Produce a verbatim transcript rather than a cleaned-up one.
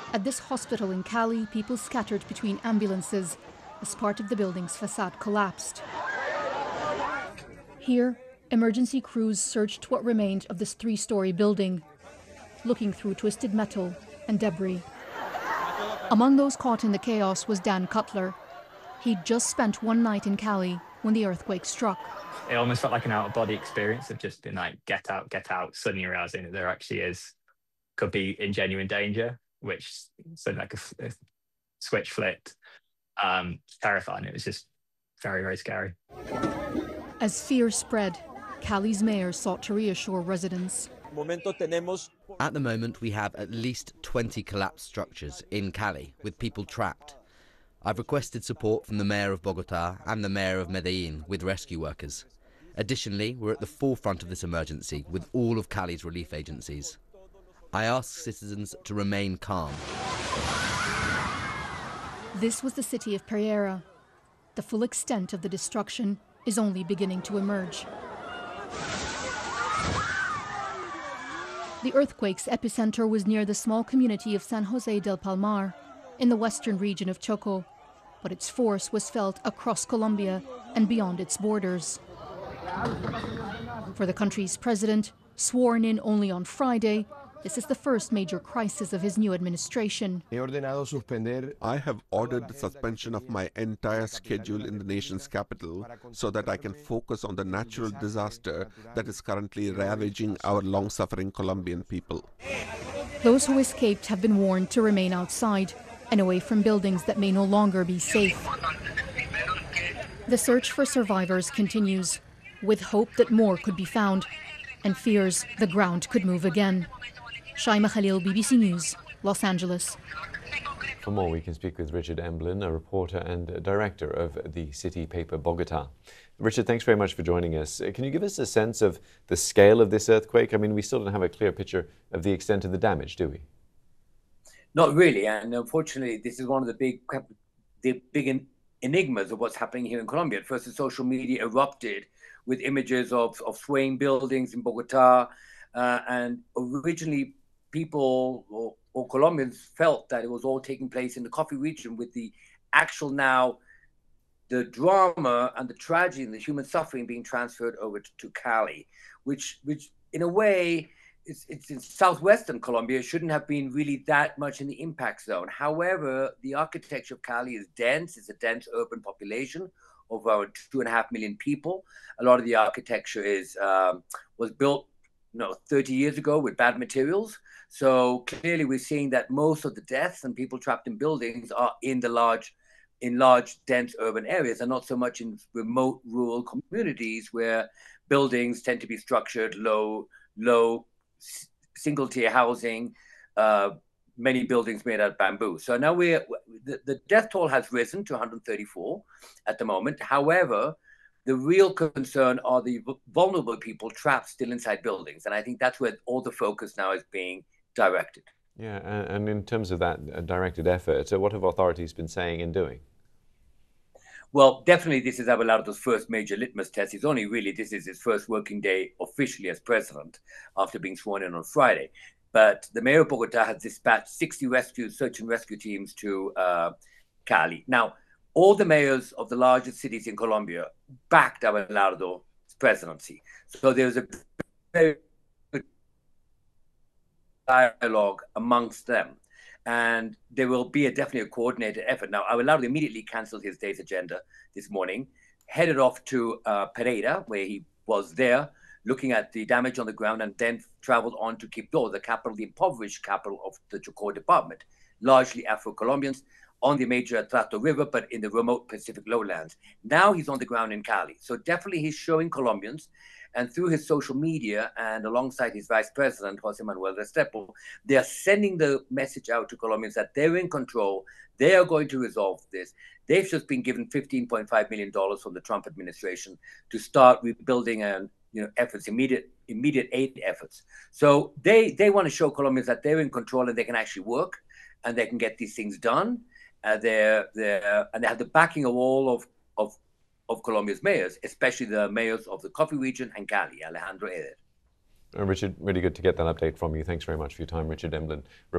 At this hospital in Cali, people scattered between ambulances as part of the building's facade collapsed. Here, emergency crews searched what remained of this three-story building, looking through twisted metal and debris. Among those caught in the chaos was Dan Cutler. He'd just spent one night in Cali when the earthquake struck. It almost felt like an out-of-body experience of just being like, get out, get out, suddenly realizing that there actually is, could be in genuine danger, which suddenly like a, a switch flipped. Um, terrifying. It was just very, very scary. As fear spread, Cali's mayor sought to reassure residents. At the moment, we have at least twenty collapsed structures in Cali with people trapped. I've requested support from the mayor of Bogota and the mayor of Medellin with rescue workers. Additionally, we're at the forefront of this emergency with all of Cali's relief agencies. I ask citizens to remain calm. This was the city of Pereira. The full extent of the destruction is only beginning to emerge. The earthquake's epicenter was near the small community of San Jose del Palmar, in the western region of Choco, but its force was felt across Colombia and beyond its borders. For the country's president, sworn in only on Friday, this is the first major crisis of his new administration. I have ordered the suspension of my entire schedule in the nation's capital so that I can focus on the natural disaster that is currently ravaging our long-suffering Colombian people. Those who escaped have been warned to remain outside and away from buildings that may no longer be safe. The search for survivors continues, with hope that more could be found and fears the ground could move again. Shaima Khalil, B B C News, Los Angeles. For more, we can speak with Richard Emblin, a reporter and director of the city paper Bogota. Richard, thanks very much for joining us. Can you give us a sense of the scale of this earthquake? I mean, we still don't have a clear picture of the extent of the damage, do we? Not really, and unfortunately, this is one of the big, the big enigmas of what's happening here in Colombia. At first, the social media erupted with images of, of swaying buildings in Bogota, uh, and originally people or, or Colombians felt that it was all taking place in the coffee region, with the actual now, the drama and the tragedy and the human suffering being transferred over to, to Cali, which, which in a way, it's, it's in southwestern Colombia. It shouldn't have been really that much in the impact zone. However, the architecture of Cali is dense. It's a dense urban population of around two and a half million people. A lot of the architecture is um, was built you know, thirty years ago with bad materials. So clearly we're seeing that most of the deaths and people trapped in buildings are in the large, in large, dense urban areas, and not so much in remote rural communities where buildings tend to be structured low, low, single tier housing, uh, many buildings made out of bamboo. So now we're, the, the death toll has risen to one hundred thirty-four at the moment. However, the real concern are the vulnerable people trapped still inside buildings. And I think that's where all the focus now is being directed. Yeah, and, and in terms of that uh, directed effort, uh, what have authorities been saying and doing? Well, definitely this is Abelardo's first major litmus test. It's only really, this is his first working day officially as president after being sworn in on Friday. But the mayor of Bogota has dispatched sixty rescue, search and rescue teams to uh, Cali. Now, all the mayors of the largest cities in Colombia backed Abelardo's presidency. So there's a very good dialogue amongst them. And there will be a definitely a coordinated effort. Now, Abelardo immediately canceled his day's agenda this morning, headed off to uh, Pereira, where he was there looking at the damage on the ground, and then traveled on to Quibdó, the capital, the impoverished capital of the Chocó department, largely Afro-Colombians, on the major Atrato River, but in the remote Pacific lowlands. Now he's on the ground in Cali. So definitely he's showing Colombians, and through his social media and alongside his vice president, Jose Manuel Restrepo, they are sending the message out to Colombians that they're in control. They are going to resolve this. They've just been given fifteen point five million dollars from the Trump administration to start rebuilding and you know efforts, immediate immediate aid efforts. So they they want to show Colombians that they're in control and they can actually work and they can get these things done. Uh, they're, they're, and they have the backing of all of, of, of Colombia's mayors, especially the mayors of the coffee region and Cali, Alejandro Eder. Uh, Richard, really good to get that update from you. Thanks very much for your time, Richard Emblin.